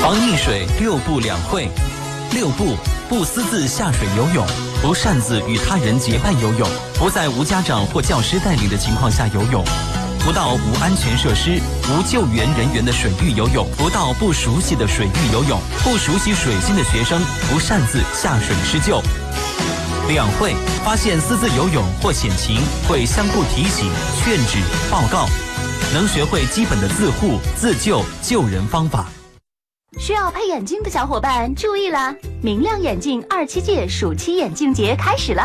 防溺水6步2会。6步：不私自下水游泳，不擅自与他人结伴游泳，不在无家长或教师带领的情况下游泳，不到无安全设施、无救援人员的水域游泳，不到不熟悉的水域游泳，不熟悉水性的学生不擅自下水施救。2会：发现私自游泳或险情，会相互提醒、劝止、报告，能学会基本的自护、自救、救人方法。 需要配眼镜的小伙伴注意啦！明亮眼镜27届暑期眼镜节开始了。